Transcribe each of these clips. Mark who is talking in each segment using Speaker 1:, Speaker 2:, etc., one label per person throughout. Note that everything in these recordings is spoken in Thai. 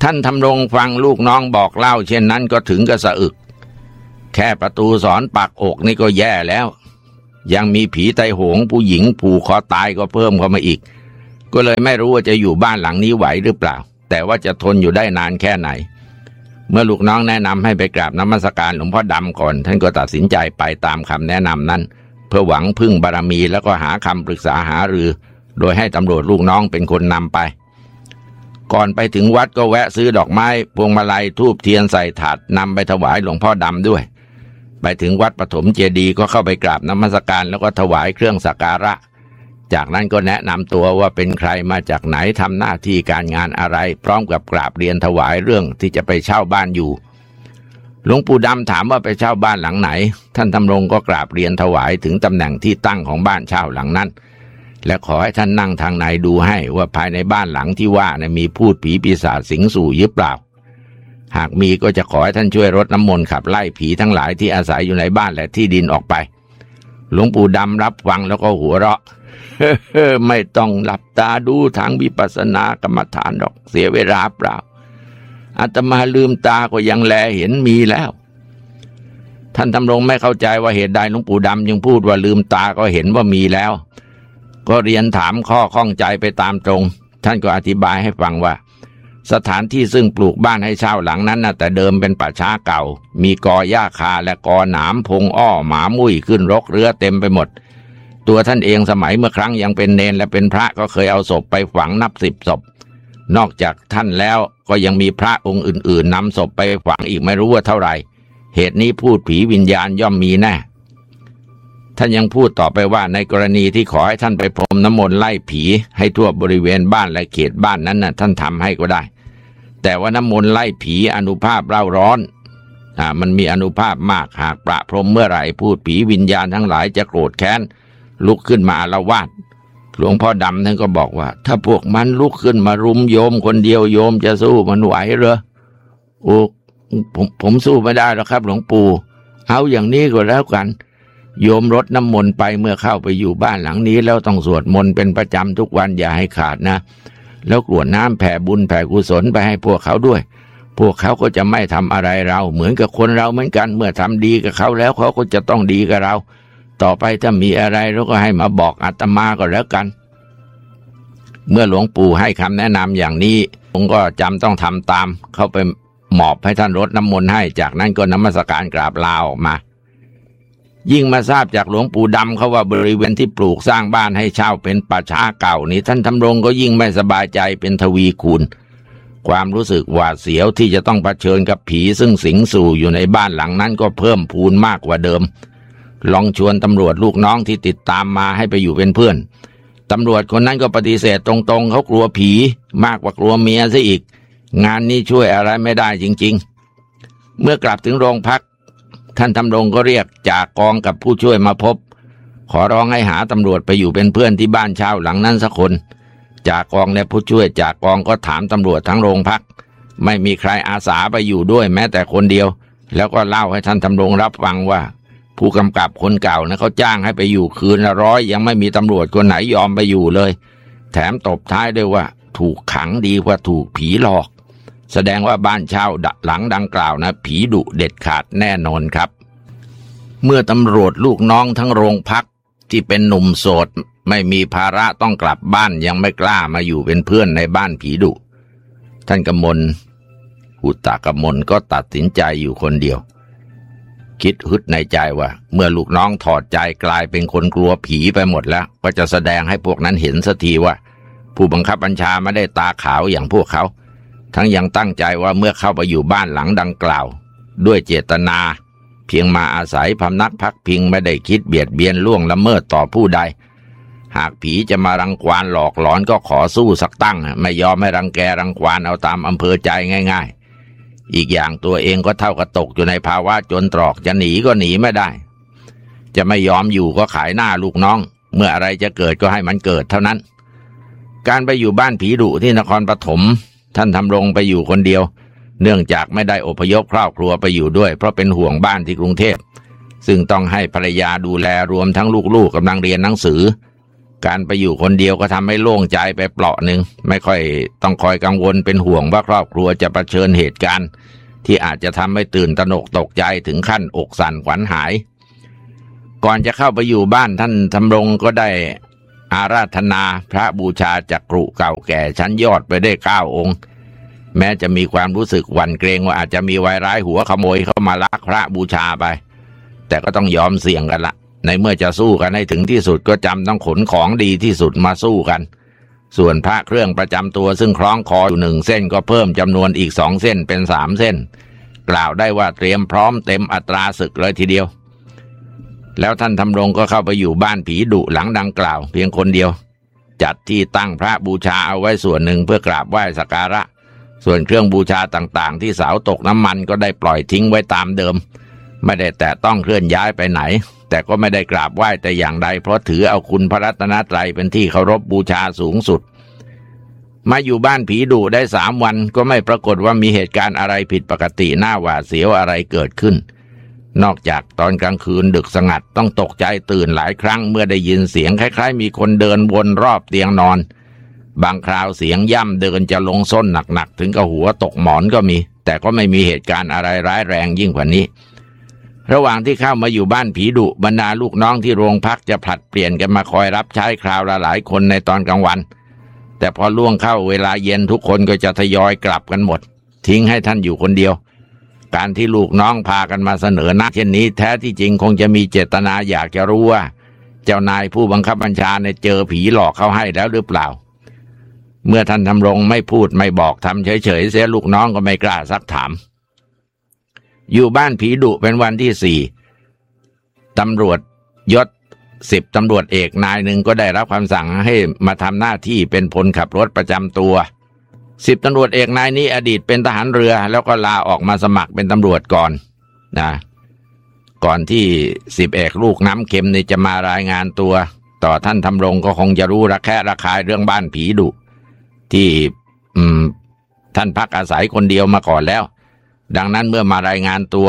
Speaker 1: ท่านทำรงฟังลูกน้องบอกเล่าเช่นนั้นก็ถึงกับสะอึกแค่ประตูสอนปักอกนี่ก็แย่แล้วยังมีผีไตโหงผู้หญิงผูกคอตายก็เพิ่มเข้ามาอีกก็เลยไม่รู้ว่าจะอยู่บ้านหลังนี้ไหวหรือเปล่าแต่ว่าจะทนอยู่ได้นานแค่ไหนเมื่อลูกน้องแนะนำให้ไปกราบนมัสการหลวงพ่อดำก่อนท่านก็ตัดสินใจไปตามคำแนะนำนั้นเพื่อหวังพึ่งบารมีแล้วก็หาคำปรึกษาหารือโดยให้ตำรวจลูกน้องเป็นคนนำไปก่อนไปถึงวัดก็แวะซื้อดอกไม้พวงมาลัยธูปเทียนใส่ถาดนำไปถวายหลวงพ่อดำด้วยไปถึงวัดปฐมเจดีย์ก็เข้าไปกราบนมัสการแล้วก็ถวายเครื่องสักการะจากนั้นก็แนะนำตัวว่าเป็นใครมาจากไหนทำหน้าที่การงานอะไรพร้อมกับกราบเรียนถวายเรื่องที่จะไปเช่าบ้านอยู่หลวงปู่ดำถามว่าไปเช่าบ้านหลังไหนท่านทำรงก็กราบเรียนถวายถึงตำแหน่งที่ตั้งของบ้านเช่าหลังนั้นและขอให้ท่านนั่งทางในดูให้ว่าภายในบ้านหลังที่ว่ามีพูดผีปีศาจสิงสู่หรือเปล่าหากมีก็จะขอให้ท่านช่วยรดน้ำมนต์ขับไล่ผีทั้งหลายที่อาศัยอยู่ในบ้านและที่ดินออกไปหลวงปู่ดำรับฟังแล้วก็หัวเราะ ไม่ต้องหลับตาดูทางวิปัสสนากรรมฐานหรอกเสียเวลาเปล่าอาตมาลืมตาก็ยังแลเห็นมีแล้วท่านทำรงไม่เข้าใจว่าเหตุใดหลวงปู่ดำจึงพูดว่าลืมตาก็เห็นว่ามีแล้วก็เรียนถามข้อข้องใจไปตามตรงท่านก็อธิบายให้ฟังว่าสถานที่ซึ่งปลูกบ้านให้เช่าหลังนั้นแต่เดิมเป็นป่าช้าเก่ามีกอหญ้าคาและกอหนามพงอ้อหมามุ้ยขึ้นรกเรื้อเต็มไปหมดตัวท่านเองสมัยเมื่อครั้งยังเป็นเณรและเป็นพระก็เคยเอาศพไปฝังนับ10 ศพนอกจากท่านแล้วก็ยังมีพระองค์อื่นๆนำศพไปฝังอีกไม่รู้ว่าเท่าไหร่เหตุนี้พูดผีวิญญาณย่อมมีแน่ท่านยังพูดต่อไปว่าในกรณีที่ขอให้ท่านไปพรมน้ำมนต์ไล่ผีให้ทั่วบริเวณบ้านและเขตบ้านนั้นท่านทำให้ก็ได้แต่ว่าน้ำมนต์ไล่ผีอนุภาพเร่าร้อนมันมีอนุภาพมากหากประพรมเมื่อไหร่พูดผีวิญญาณทั้งหลายจะโกรธแค้นลุกขึ้นมาอาละวาดหลวงพ่อดำท่านก็บอกว่าถ้าพวกมันลุกขึ้นมารุมโยมคนเดียวโยมจะสู้มันไหวเหรอโอ้ผมสู้ไม่ได้หรอกครับหลวงปู่เอาอย่างนี้ก็แล้วกันโยมรดน้ำมนต์ไปเมื่อเข้าไปอยู่บ้านหลังนี้แล้วต้องสวดมนต์เป็นประจำทุกวันอย่าให้ขาดนะแล้วกรวดน้ำแผ่บุญแผ่กุศลไปให้พวกเขาด้วยพวกเขาก็จะไม่ทำอะไรเราเหมือนกับคนเราเหมือนกันเมื่อทำดีกับเขาแล้วเขาก็จะต้องดีกับเราต่อไปถ้ามีอะไรเราก็ให้มาบอกอาตมาก็แล้วกันเมื่อหลวงปู่ให้คำแนะนำอย่างนี้ผมก็จำต้องทำตามเข้าไปหมอบให้ท่านรดน้ำมนต์ให้จากนั้นก็นมัสการกราบลาออกมายิ่งมาทราบจากหลวงปู่ดำเขาว่าบริเวณที่ปลูกสร้างบ้านให้เช่าเป็นป่าช้าเก่านี่ท่านทำรงก็ยิ่งไม่สบายใจเป็นทวีคูณความรู้สึกหวาดเสียวที่จะต้องเผชิญกับผีซึ่งสิงสู่อยู่ในบ้านหลังนั้นก็เพิ่มพูนมากกว่าเดิมลองชวนตำรวจลูกน้องที่ติดตามมาให้ไปอยู่เป็นเพื่อนตำรวจคนนั้นก็ปฏิเสธตรงๆเขากลัวผีมากกว่ากลัวเมียซะอีกงานนี้ช่วยอะไรไม่ได้จริงๆเมื่อกลับถึงโรงพักท่านทำรงก็เรียกจ่ากองกับผู้ช่วยมาพบขอร้องให้หาตำรวจไปอยู่เป็นเพื่อนที่บ้านเช่าหลังนั้นสักคนจ่ากองและผู้ช่วยจ่ากองก็ถามตำรวจทั้งโรงพักไม่มีใครอาสาไปอยู่ด้วยแม้แต่คนเดียวแล้วก็เล่าให้ท่านทำรงรับฟังว่าผู้กำกับคนเก่าเขาจ้างให้ไปอยู่คืนละ100ยังไม่มีตำรวจคนไหนยอมไปอยู่เลยแถมตบท้ายด้วยว่าถูกขังดีกว่าถูกผีหลอกแสดงว่าบ้านเช่าหลังดังกล่าวผีดุเด็ดขาดแน่นอนครับเมื่อตำรวจลูกน้องทั้งโรงพักที่เป็นหนุ่มโสดไม่มีภาระต้องกลับบ้านยังไม่กล้ามาอยู่เป็นเพื่อนในบ้านผีดุท่านกมลอุตตกมลก็ตัดสินใจอยู่คนเดียวคิดฮึดในใจว่าเมื่อลูกน้องถอดใจกลายเป็นคนกลัวผีไปหมดแล้วก็จะแสดงให้พวกนั้นเห็นสักทีว่าผู้บังคับบัญชาไม่ได้ตาขาวอย่างพวกเขาทั้งยังตั้งใจว่าเมื่อเข้าไปอยู่บ้านหลังดังกล่าวด้วยเจตนาเพียงมาอาศัยพำนักพักพิงไม่ได้คิดเบียดเบียนล่วงละเมิดต่อผู้ใดหากผีจะมารังควานหลอกหลอนก็ขอสู้สักตั้งไม่ยอมให้รังแกรังควานเอาตามอำเภอใจง่ายๆอีกอย่างตัวเองก็เท่ากับตกอยู่ในภาวะจนตรอกจะหนีก็หนีไม่ได้จะไม่ยอมอยู่ก็ขายหน้าลูกน้องเมื่ออะไรจะเกิดก็ให้มันเกิดเท่านั้นการไปอยู่บ้านผีดุที่นครปฐมท่านทำรงไปอยู่คนเดียวเนื่องจากไม่ได้อพยพครอบครัวไปอยู่ด้วยเพราะเป็นห่วงบ้านที่กรุงเทพซึ่งต้องให้ภรรยาดูแลรวมทั้งลูกๆกำลังเรียนหนังสือการไปอยู่คนเดียวก็ทำให้โล่งใจไปเปราะหนึ่งไม่ค่อยต้องคอยกังวลเป็นห่วงว่าครอบครัวจะเผชิญเหตุการณ์ที่อาจจะทำให้ตื่นตระหนกตกใจถึงขั้นอกสั่นขวัญหายก่อนจะเข้าไปอยู่บ้านท่านธำรงก็ได้อาราธนาพระบูชาจักรุเก่าแก่ชั้นยอดไปได้9 องค์แม้จะมีความรู้สึกหวั่นเกรงว่าอาจจะมีวายร้ายหัวขโมยเข้ามาลักพระบูชาไปแต่ก็ต้องยอมเสี่ยงกันละในเมื่อจะสู้กันให้ถึงที่สุดก็จำต้องขนของดีที่สุดมาสู้กันส่วนพระเครื่องประจำตัวซึ่งคล้องคออยู่1 เส้นก็เพิ่มจำนวนอีก2 เส้นเป็น3 เส้นกล่าวได้ว่าเตรียมพร้อมเต็มอัตราศึกเลยทีเดียวแล้วท่านธำรงก็เข้าไปอยู่บ้านผีดุหลังดังกล่าวเพียงคนเดียวจัดที่ตั้งพระบูชาเอาไว้ส่วนหนึ่งเพื่อกราบไหว้สักการะส่วนเครื่องบูชาต่างๆที่เสาตกน้ำมันก็ได้ปล่อยทิ้งไว้ตามเดิมไม่ได้แตะต้องเคลื่อนย้ายไปไหนแต่ก็ไม่ได้กราบไหว้แต่อย่างใดเพราะถือเอาคุณพระรัตนตรัยเป็นที่เคารพบูชาสูงสุดมาอยู่บ้านผีดุได้3 วันก็ไม่ปรากฏว่ามีเหตุการณ์อะไรผิดปกติน่าหวาดเสียวอะไรเกิดขึ้นนอกจากตอนกลางคืนดึกสงัดต้องตกใจตื่นหลายครั้งเมื่อได้ยินเสียงคล้ายๆมีคนเดินวนรอบเตียงนอนบางคราวเสียงย่ำเดินจะลงส้นหนักๆถึงกับหัวตกหมอนก็มีแต่ก็ไม่มีเหตุการณ์อะไรร้ายแรงยิ่งกว่านี้ระหว่างที่เข้ามาอยู่บ้านผีดุบรรดาลูกน้องที่โรงพักจะผลัดเปลี่ยนกันมาคอยรับใช้คราวละหลายคนในตอนกลางวันแต่พอล่วงเข้าเวลาเย็นทุกคนก็จะทยอยกลับกันหมดทิ้งให้ท่านอยู่คนเดียวการที่ลูกน้องพากันมาเสนอหน้าเช่นนี้แท้ที่จริงคงจะมีเจตนาอยากจะรู้ว่าเจ้านายผู้บังคับบัญชาเนี่ยเจอผีหลอกเขาให้แล้วหรือเปล่าเมื่อท่านธำรงไม่พูดไม่บอกทำเฉยๆเสียลูกน้องก็ไม่กล้าซักถามอยู่บ้านผีดุเป็นวันที่4ตำรวจยศ10 ตำรวจเอกนายหนึ่งก็ได้รับคำสั่งให้มาทำหน้าที่เป็นพลขับรถประจำตัว10 ตำรวจเอกนายนี้อดีตเป็นทหารเรือแล้วก็ลาออกมาสมัครเป็นตำรวจก่อนก่อนที่10 เอกลูกน้ำเค็มนี่จะมารายงานตัวต่อท่านธำรงก็คงจะรู้ระแคะระคายเรื่องบ้านผีดุที่ท่านพักอาศัยคนเดียวมาก่อนแล้วดังนั้นเมื่อมารายงานตัว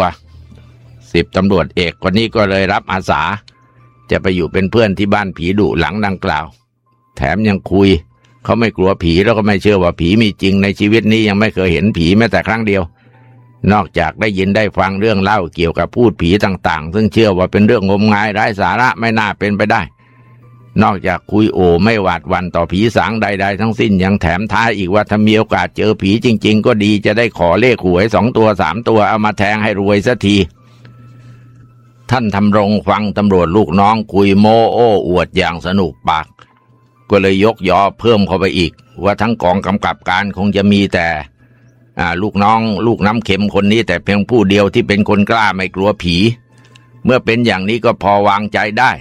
Speaker 1: 10 ตำรวจเอกคนนี้ก็เลยรับอาสาจะไปอยู่เป็นเพื่อนที่บ้านผีดุหลังดังกล่าวแถมยังคุยเขาไม่กลัวผีแล้วก็ไม่เชื่อว่าผีมีจริงในชีวิตนี้ยังไม่เคยเห็นผีแม้แต่ครั้งเดียวนอกจากได้ยินได้ฟังเรื่องเล่าเกี่ยวกับพูดผีต่างๆซึ่งเชื่อว่าเป็นเรื่องงมงายไร้สาระไม่น่าเป็นไปได้นอกจากคุยโอไม่หวาดหวั่นต่อผีสางใดๆทั้งสิ้นยังแถมท้ายอีกว่าถ้ามีโอกาสเจอผีจริงๆก็ดีจะได้ขอเลขหวย2 ตัว3 ตัวเอามาแทงให้รวยสักทีท่านธำรงฟังตำรวจลูกน้องคุยโม้โอ้อวดอย่างสนุกปากก็เลยยกยอเพิ่มเข้าไปอีกว่าทั้งกองกำกับการคงจะมีแต่ลูกน้องลูกน้ำเค็มคนนี้แต่เพียงผู้เดียวที่เป็นคนกล้าไม่กลัวผีเมื่อเป็นอย่างนี้ก็พอวางใจได้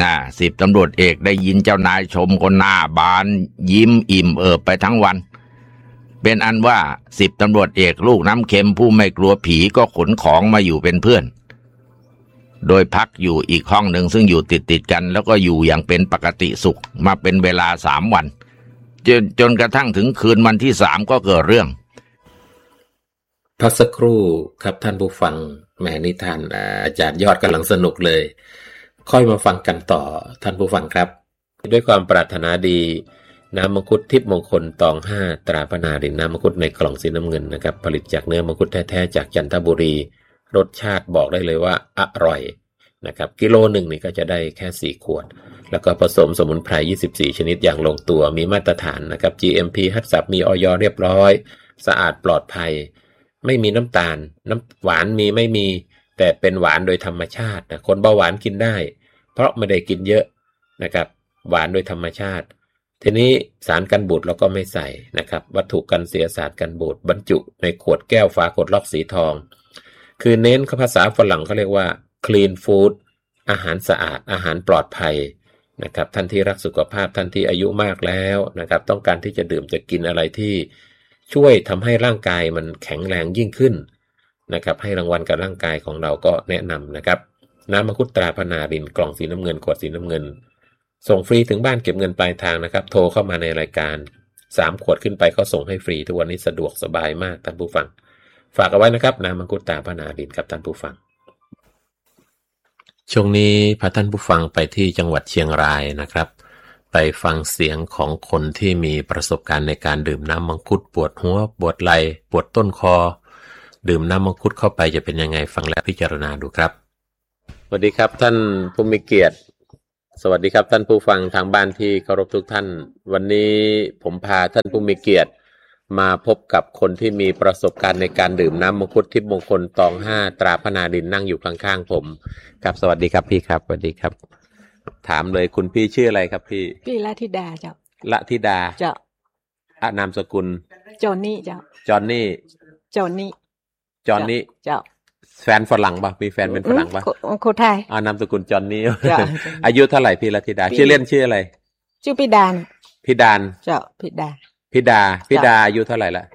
Speaker 1: 10 ตำรวจเอกได้ยินเจ้านายชมคนหน้าบานยิ้มอิ่มเอิบไปทั้งวันเป็นอันว่า10 ตำรวจเอกลูกน้ำเค็มผู้ไม่กลัวผีก็ขนของมาอยู่เป็นเพื่อนโดยพักอยู่อีกห้องหนึ่งซึ่งอยู่ติดกันแล้วก็อยู่อย่างเป็นปกติสุขมาเป็นเวลา3 วันจนกระทั่งถึงคืนวันที่3ก็เกิดเรื่อง
Speaker 2: พักสักครู่ครับท่านผู้ฟังแหมนิทานอาจารย์ยอดกำลังสนุกเลยค่อยมาฟังกันต่อท่านผู้ฟังครับด้วยความปรารถนาดีน้ำมังคุดทิพย์มงคลตอง5ตราพนารินน้ำมังคุดในกล่องสีน้ำเงินนะครับผลิตจากเนื้อมังคุดแท้ๆจากจันทบุรีรสชาติบอกได้เลยว่าอร่อยนะครับกิโลหนึ่งนี่ก็จะได้แค่4 ขวดแล้วก็ผสมสมุนไพร24 ชนิดอย่างลงตัวมีมาตรฐานนะครับ GMP ฮัตสับมีอย.เรียบร้อยสะอาดปลอดภัยไม่มีน้ำตาลน้ำหวานมีไม่มีแต่เป็นหวานโดยธรรมชาตินะคนเบาหวานกินได้เพราะไม่ได้กินเยอะนะครับหวานโดยธรรมชาติทีนี้สารกันบูดเราก็ไม่ใส่นะครับวัตถุกันเสียสารกันบูดบรรจุในขวดแก้วฝากดล็อกสีทองคือเน้นภาษาฝรั่งเขาเรียกว่า clean food อาหารสะอาดอาหารปลอดภัยนะครับท่านที่รักสุขภาพท่านที่อายุมากแล้วนะครับต้องการที่จะดื่มจะกินอะไรที่ช่วยทำให้ร่างกายมันแข็งแรงยิ่งขึ้นนะครับให้รางวัลกับร่างกายของเราก็แนะนำนะครับน้ำมังคุดตราพนารินกล่องสีน้ำเงินขวดสีน้ำเงินส่งฟรีถึงบ้านเก็บเงินปลายทางนะครับโทรเข้ามาในรายการ3 ขวดขึ้นไปเขาส่งให้ฟรีทุกวันนี้สะดวกสบายมากท่านผู้ฟังฝากเอาไว้นะครับน้ำมังคุดตราพนารินครับท่านผู้ฟังช่วงนี้พาท่านผู้ฟังไปที่จังหวัดเชียงรายนะครับไปฟังเสียงของคนที่มีประสบการณ์ในการดื่มน้ำมังคุดปวดหัวปวดไหล่ปวดต้นคอดื่มน้ำมังคุดเข้าไปจะเป็นยังไงฟังและพิจารณาดูครับสวัสดีครับท่านผู้มีเกียรติสวัสดีครับท่านผู้ฟังทางบ้านที่เคารพทุกท่านวันนี้ผมพาท่านผู้มีเกียรติมาพบกับคนที่มีประสบการณ์ในการดื่มน้ำมังคุดทิพย์มงคลตอง5ตราพนาดินนั่งอยู่ข้างๆผมครับสวัสดีครับพี่ครับสวัสดีครับถามเลยคุณพี่ชื่ออะไรครับพี่
Speaker 3: ละธิดาเจ้า
Speaker 2: ละธิดา
Speaker 3: เจ้
Speaker 2: านามสกุล
Speaker 3: จอนนี่เจ้า
Speaker 2: จอนนี่
Speaker 3: เจ้า
Speaker 2: แฟนฝรั่งป่ะมีแฟนเป็นฝรั่งป่ะ
Speaker 3: คนไทย
Speaker 2: นามสกุลจอนนี่ อายุเท่าไหร่พี่ละธิดาชื่อเล่นชื่ออะไร
Speaker 3: ชื่อพี่ดานเจ้าพี่ดา
Speaker 2: อายุเท่าไหร่ละ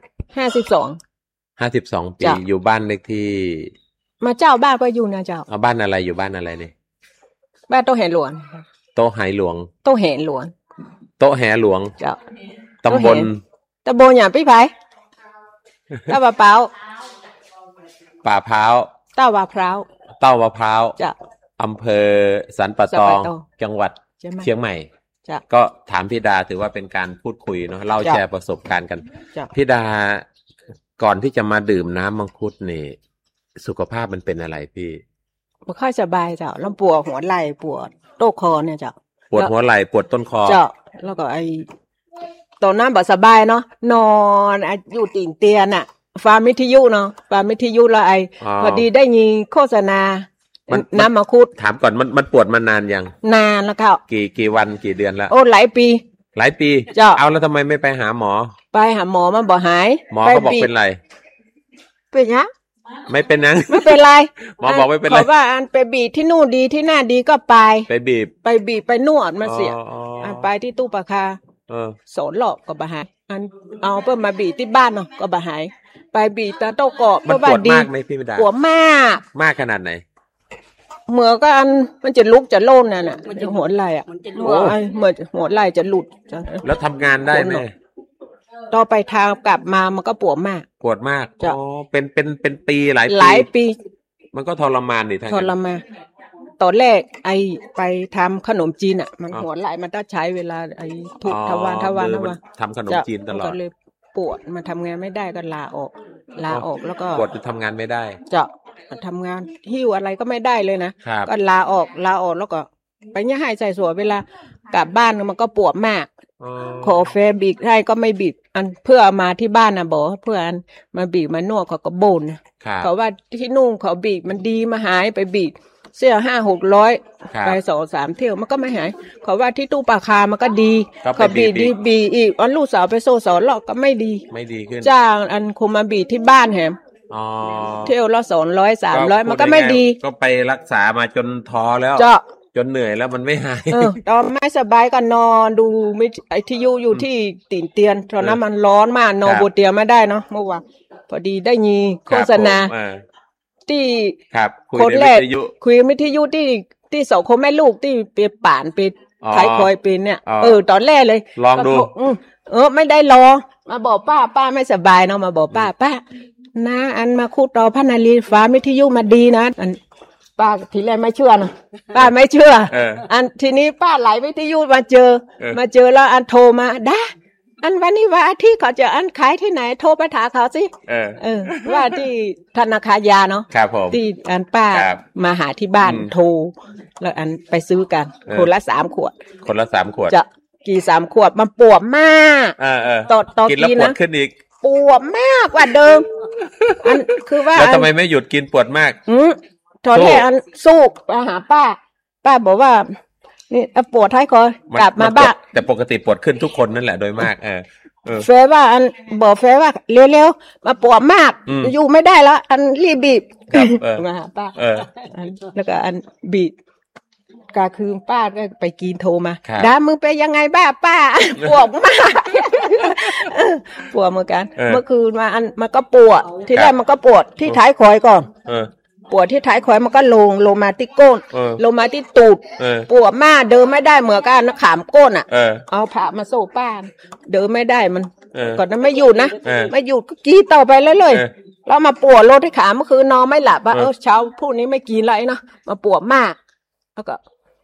Speaker 2: 52ปีอยู่บ้านเลขที่
Speaker 3: มาเจ้าบ้านก็อยู่นะเจ้า
Speaker 2: บ้านอะไรอยู่บ้านอะไรนี่
Speaker 3: บ้านโตแห่หลวง
Speaker 2: โตแห่หลวง
Speaker 3: เจ้า
Speaker 2: ตำบล
Speaker 3: อย่างพี่ไผตะวะเปา
Speaker 2: ป่าพร้าว
Speaker 3: เต้าวะพร้าว
Speaker 2: จ้ะอำเภอสันป่าตองจังหวัดเชียงใหม่ก็ถามพี่ดาถือว่าเป็นการพูดคุยเนาะเล่าแชร์ประสบการณ์กันพี่ดาก่อนที่จะมาดื่มน้ำมังคุดนี่สุขภาพมันเป็นอะไรพี่
Speaker 3: ไม่ค่อยสบายเจ้าลำปวดหัวไหล่ปวดต้นคอเนี่ยเจ้า
Speaker 2: ปวดหัวไหล่ปวดต้นคอ
Speaker 3: เจ้าแล้วก็ตอนนั้นบ่สบายเนาะนอนอยู่ตีนเตียนน่ะฟังวิทยุเนาะฟังวิทยุแล้วพอดีได้ยินโฆษณาน้ำมังคุด
Speaker 2: ถามก่อนมันปวดมานานยัง
Speaker 3: นานแล้วครับ
Speaker 2: กี่วันกี่เดือนแล้ว
Speaker 3: โอ้หลายปี
Speaker 2: เอาแล้วทำไมไม่ไปหาหมอ
Speaker 3: ไปหาหมอมันบ่หาย
Speaker 2: หมอเขาบอกเป็นไร
Speaker 3: เป็นยัง
Speaker 2: ไม่เป็นนัง
Speaker 3: ไม่เป็นไร
Speaker 2: หมอบอกไม่เป็นไร
Speaker 3: เขาว่าไปบีบที่นู่นดีที่หน้าดีก็ไป
Speaker 2: บีบ
Speaker 3: ไปนวดมาเสียไปที่ตู้ปลาคาสอนหลอกก็บ่หายเอาเพิ่มมาบีบที่บ้านเนาะก็บ่หายไปบีบตาโตเกาะ
Speaker 2: มันปวดมากไหมพี่ไม่ได้
Speaker 3: ปวด
Speaker 2: มากขนาดไหน
Speaker 3: เหมือนก็มันจะลุกจะโล่นน่ะมันจะหัวไหล่เหมือนหัวไหล่จะหลุด
Speaker 2: แล้วทำงานได้ไหม
Speaker 3: ต่อไปทางกลับมามันก็ปวดมาก
Speaker 2: อ๋อเป็นปีหลาย
Speaker 3: ปี
Speaker 2: มันก็ทรมานดิ
Speaker 3: ทรมานตอนแรกไปทำขนมจีนมันหัวไหล่มันต้องใช้เวลาทุกทวาร
Speaker 2: ทำขนมจีนตลอด
Speaker 3: ก็เลยปวดมาทำงานไม่ได้ก็ลาออกแล้วก็
Speaker 2: ปวดจะทำงานไม่ได้
Speaker 3: ทำงานหิ้วอะไรก็ไม่ได้เลยนะก็ลาออกแล้วก็ไปเนี่ยให้ใจสวยเวลากลับบ้านมันก็ปวดมากขอแฟบีบให้ก็ไม่บีบเพื่อมาที่บ้านนะบอกเพื่อมาบีบมานวดเขาก็บ่นเขาว่าที่นู่นเขาบีบมันดีมาหายไปบีบเสื้อ500-600ไป2-3 เที่ยวมันก็ไม่หายเขาว่าที่ตู้ปลาคามันก็ดีเขาบีอีกลูกสาวไปโซ่สอนหลอกก็ไม่ดี
Speaker 2: ขึ้น
Speaker 3: จ้างคุมมาบีที่บ้านแหมเที่ยวละ200-300มันก็ไม่ดี
Speaker 2: ก็ไปรักษามาจนท้อแล้วจนเหนื่อยแล้วมันไม่หาย
Speaker 3: ตอนไม่สบายก็นอนดูที่อยู่ที่ตีนเตียนตอนนั้นมันร้อนมากนอนบนเตียงไม่ได้เนาะเมื่อวานพอดีได้ยินโฆษณาที่คนแรกคุยวิทยุที่สองคนแม่ลูกที่ไปป่านไปขายคอยเป็นเนี่ยตอนแรกเลย
Speaker 2: ลองดู
Speaker 3: ไม่ได้รอมาบอกป้าไม่สบายเนาะมาบอกป้านะมาคุดต่อพนาลีฟ้าวิทยุมาดีนะป้าทีแรกไม่เชื่อนะป้าไม่เชื่อทีนี้ป้าไหลวิทยุมาเจอแล้วโทรมาได้วันนี้ว่าที่เขาจะขายที่ไหนโทรไปถามเขาสิว่าที่ธนาคารยาเนาะที่ป้ามาหาที่บ้านโทรแล้วไปซื้อกันคนละ3 ขวดจะกี่3 ขวดมันปวดมากต่อกินนะ
Speaker 2: ขึ้นอีก
Speaker 3: ปวดมากกว่าเดิมคือว่า
Speaker 2: แล้วทำไมไม่หยุดกินปวดมาก
Speaker 3: ตอนแรกสู้ไปหาป้าบอกว่านี่ปวดท้ายคอกลับมาบ้าน
Speaker 2: แต่ปกติปวดขึ้นทุกคนนั่นแหละโดยมาก
Speaker 3: เฟยว่าบอกเฟยว่าเร็วๆมาปวดมากอยู่ไม่ได้แล้วรีบบีบมาหาป้าแล้วก็บีบก็คือป้าก็ไปกินโทรมาดามึงไปยังไงบ้าป้าปวดมากปวดเหมือนกันเมื่อคืนมันก็ปวดที่แรกมันก็ปวดที่ท้ายคอยก่อนปวดที่ท้ายคอยมันก็ลงมาที่ก้นลงมาที่ตูดปวดมากเดินไม่ได้เหมือนกันนะขามก้นเอาผ้ามาโซ่ป้าเดินไม่ได้มันก่อนนั้นไม่หยุดนะไม่หยุดก็กินต่อไปเลยแล้วมาปวดโรคที่ขาเมื่อคืนนอนไม่หลับเช้าพรุ่งนี้ไม่กินอะไรเนาะมาปวดมากแล้วก็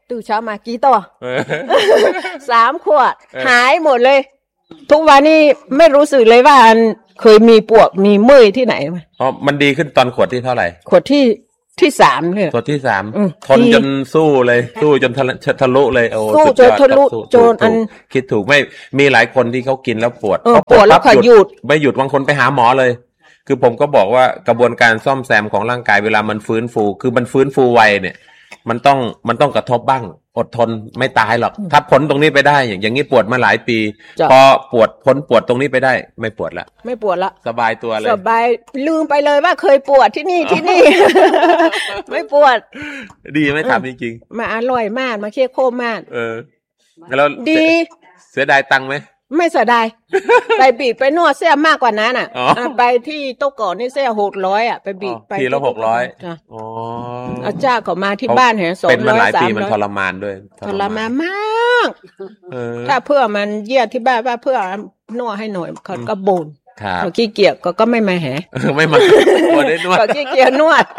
Speaker 3: ตื่นเช้ามากี่ตัว 3 ขวดหายหมดเลยทุกวันนี้ไม่รู้สึกเลยว่าเคยมีปวดมีเมื่อยที่ไหนมา
Speaker 2: อ๋อมันดีขึ้นตอนขวดที่เท่าไหร่
Speaker 3: ขวดที่3เนี่ย
Speaker 2: ขวดที่3ทนจนสู้เลยสู้จนทะลุเลยโอ้
Speaker 3: สู้จนทะลุจน
Speaker 2: คิดถูกไม่มีหลายคนที่เขากินแล้วปวด
Speaker 3: แล้วก็หยุด
Speaker 2: ไม่หยุดบางคนไปหาหมอเลยคือผมก็บอกว่ากระบวนการซ่อมแซมของร่างกายเวลามันฟื้นฟูคือมันฟื้นฟูไวเนี่ยมันต้องกระทบบ้างอดทนไม่ตายหรอกถ้าพ้นตรงนี้ไปได้อย่างนี้ปวดมาหลายปีพอพ้นปวดตรงนี้ไปได้ไม่ปวดละสบายตัวเลย
Speaker 3: สบายลืมไปเลยว่าเคยปวดที่นี่ ไม่ปวด
Speaker 2: ดีไม่ทำจริง
Speaker 3: ๆมาอร่อยมากมาเคี่ยวโคมมาก
Speaker 2: แล้ว
Speaker 3: ดี
Speaker 2: เสียดายตังค์ไหม
Speaker 3: ไม่เสียดายไปบีบไปนวดเสียมากกว่านั้นอ่ะไปที่โต๊ะก่อนนี่เสีย600อ่ะไปบีบไป
Speaker 2: ทีละ600
Speaker 3: อ๋ออาจารย์เขามาที่บ้านเห็น200 300
Speaker 2: เป็นมาหลายปีมันทรมานด้วย
Speaker 3: ทรมานมากถ้าเพื่อมันเยี่ยที่บ้านว่าเพื่อนวดให้หน่อยเขาก็บ่นเขาขี้เกียจก็ไม่มาแห่
Speaker 2: ไม่มาได้นวด
Speaker 3: เขาขี้เกียจนวด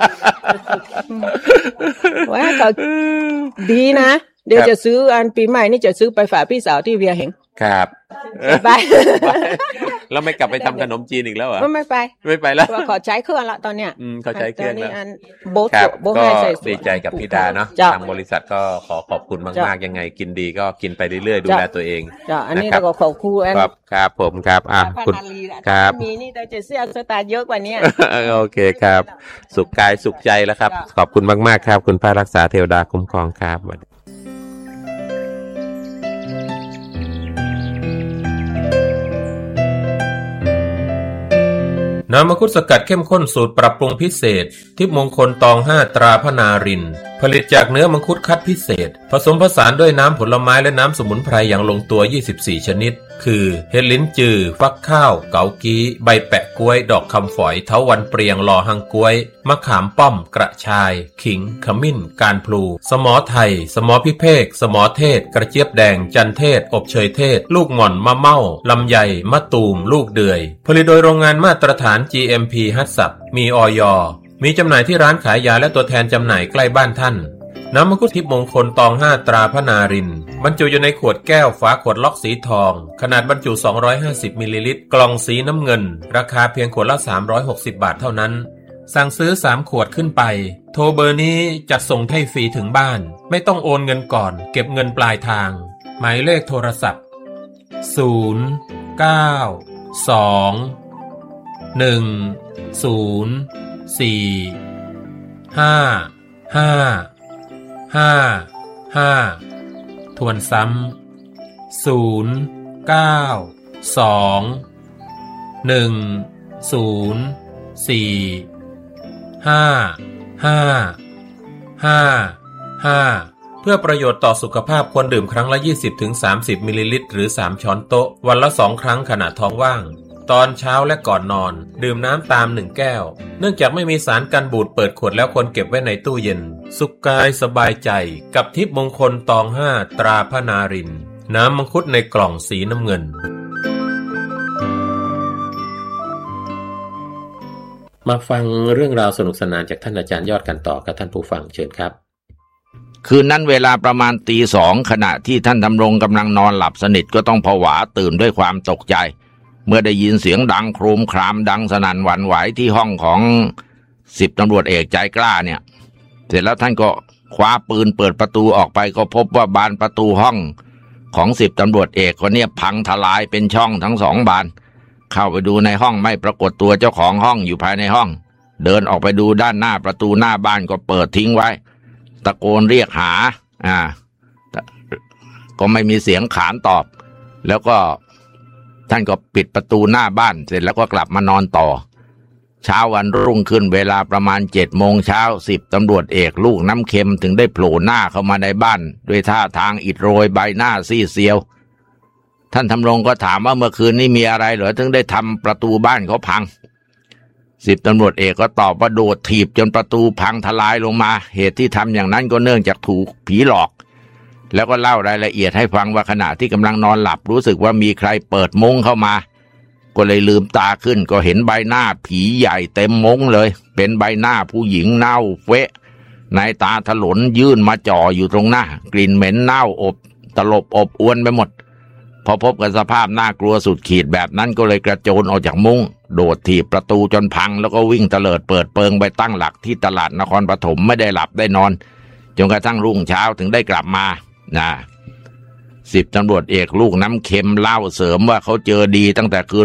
Speaker 3: ว่าเขาดีนะเดี๋ยวจะซื้อปีใหม่นี่จะซื้อไปฝากพี่สาวที่เวียเหง
Speaker 2: ครับ
Speaker 3: ไป
Speaker 2: แล้วไม่กลับไปทำขนมจีนอีกแล้วเหรอ
Speaker 3: ไม่ไป
Speaker 2: แล้ว
Speaker 3: ขอใช้เครื่องละตอนเนี้ย
Speaker 2: เขาใช้เครื่องแล้ว
Speaker 3: โบ๊ทให้ใส่
Speaker 2: ดีใจกับพี่ดาเนาะทางบริษัทก็ขอบคุณมากๆยังไงกินดีก็กินไปเรื่อยๆดูแลตัวเอง
Speaker 3: อันนี้เราก็ขอบคุณ
Speaker 2: ครับผมครับคุณครับ
Speaker 3: มีนี่แต่จะเสียสตาร์เยอะกว่านี้
Speaker 2: โอเคครับสุขกายสุขใจแล้วครับขอบคุณมากๆครับคุณพระรักษาเทวดาคุ้มครองครับน้ำมังคุดสกัดเข้มข้นสูตรปรับปรุงพิเศษทิพย์มงคลตอง5ตราพนารินผลิตจากเนื้อมังคุดคัดพิเศษผสมผสานด้วยน้ำผลไม้และน้ำสมุนไพรอย่างลงตัว24ชนิดคือเห็ดลิ้นจือฟักข้าวเกากี้ใบแปะกล้วยดอกคำฝอยเถาวัลย์เปรียงลอหังกล้วยมะขามป้อมกระชายขิงขมิ้นการพลูสมอไทยสมอพิเภกสมอเทศกระเจี๊ยบแดงจันเทศอบเชยเทศลูกหม่อนมะเม่าลำไยมะตูมลูกเดือยผลิตโดยโรงงานมาตรฐาน GMP ฮัตสับมีอย.มีจำหน่ายที่ร้านขายยาและตัวแทนจำหน่ายใกล้บ้านท่านน้ำมังคุดทิพย์มงคลตอง5ตราพนารินบรรจุอยู่ในขวดแก้วฝาขวดล็อกสีทองขนาดบรรจุ250มิลลิลิตรกล่องสีน้ำเงินราคาเพียงขวดละ360บาทเท่านั้นสั่งซื้อ3ขวดขึ้นไปโทรเบอร์นี้จัดส่งให้ฟรีถึงบ้านไม่ต้องโอนเงินก่อนเก็บเงินปลายทางหมายเลขโทรศัพท์092-104-5555ทวนซ้ำ092-104-5555เพื่อประโยชน์ต่อสุขภาพควรดื่มครั้งละ 20-30 มิลลิลิตรหรือ3ช้อนโต๊ะวันละ2ครั้งขณะท้องว่างตอนเช้าและก่อนนอนดื่มน้ำตาม1แก้วเนื่องจากไม่มีสารกันบูดเปิดขวดแล้วควรเก็บไว้ในตู้เย็นสุขกายสบายใจกับทิพย์มงคลตอง5ตราพนารินน้ำมังคุดในกล่องสีน้ำเงินมาฟังเรื่องราวสนุกสนานจากท่านอาจารย์ยอดกันต่อกับท่านผู้ฟังเชิญครับ
Speaker 1: คืนนั้นเวลาประมาณตี 2ขณะที่ท่านดำรงกำลังนอนหลับสนิทก็ต้องผวาตื่นด้วยความตกใจเมื่อได้ยินเสียงดังโครมครามดังสนั่นหวั่นไหวที่ห้องของ10ตำรวจเอกใจกล้าเนี่ยเสร็จแล้วท่านก็คว้าปืนเปิดประตูออกไปก็พบว่าบานประตูห้องของ10ตำรวจเอกคนนี้พังทลายเป็นช่องทั้ง2บานเข้าไปดูในห้องไม่ปรากฏตัวเจ้าของห้องอยู่ภายในห้องเดินออกไปดูด้านหน้าประตูหน้าบ้านก็เปิดทิ้งไว้ตะโกนเรียกหาก็ไม่มีเสียงขานตอบแล้วก็ท่านก็ปิดประตูหน้าบ้านเสร็จแล้วก็กลับมานอนต่อเช้าวันรุ่งขึ้นเวลาประมาณ7 โมงเช้า10ตำรวจเอกลูกน้ำเค็มถึงได้โผล่หน้าเข้ามาในบ้านด้วยท่าทางอิดโรยใบหน้าซีดเซียวท่านทำรงก็ถามว่าเมื่อคืนนี้มีอะไรเหรอถึงได้ทำประตูบ้านเขาพัง10ตำรวจเอกก็ตอบว่าโดดถีบจนประตูพังทลายลงมาเหตุที่ทำอย่างนั้นก็เนื่องจากถูกผีหลอกแล้วก็เล่ารายละเอียดให้ฟังว่าขณะที่กำลังนอนหลับรู้สึกว่ามีใครเปิดมุ้งเข้ามาก็เลยลืมตาขึ้นก็เห็นใบหน้าผีใหญ่เต็มมุ้งเลยเป็นใบหน้าผู้หญิงเน่าเฟะนายตาถลนยื่นมาจ่ออยู่ตรงหน้ากลิ่นเหม็นเน่าอบตลบอบอวนไปหมดพอพบกับสภาพน่ากลัวสุดขีดแบบนั้นก็เลยกระโจนออกจากมุ้งโดดถีบประตูจนพังแล้วก็วิ่งเตลิดเปิดเปิงไปตั้งหลักที่ตลาดนครปฐมไม่ได้หลับได้นอนจนกระทั่งรุ่งเช้าถึงได้กลับมา10 ตำรวจเอกลูกน้ำเค็มเล่าเสริมว่าเขาเจอดีตั้งแต่คืน